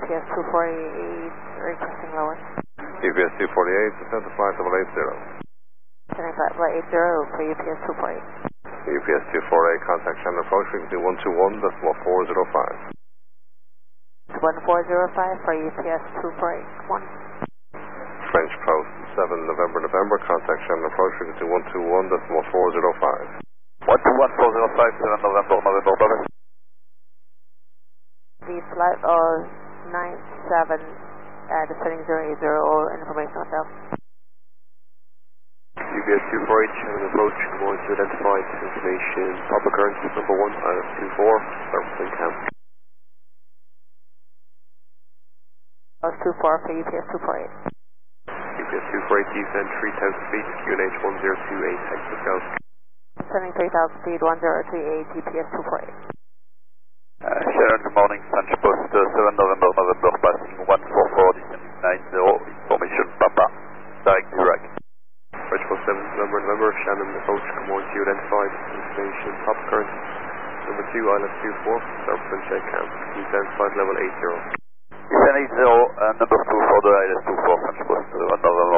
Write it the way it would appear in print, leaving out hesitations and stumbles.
UPS 248, requesting lower. UPS 248, descend to flight level 80. Descending flight level 80 for UPS 248. UPS 248, contact Shannon approach frequency 121.405. 1405 for UPS 248. 1. French Post 7 November, contact Shannon approach frequency 121.405. 121.405, 7 November. The flight of 97, descending 080, information hotel. UPS 248, Shannon approach, good morning to identified information, Papa Currents number 1, ILS 24, servicing camp. ILS 24 for UPS 248. UPS 248, descend 3000 feet, QNH 1028, Texas Gulf. Descending 3000 feet, 1038, UPS 248. Sharon, good morning, French Post 7 November, passing 144, descending 90, information Papa, direct. French Post 7 November, Shannon approach, good morning to identified information, Papa Currents number 2, ILS 24, servicing check camp, descend flight level 80. Descend 80, number 2 for the ILS 24, French Post 1 November.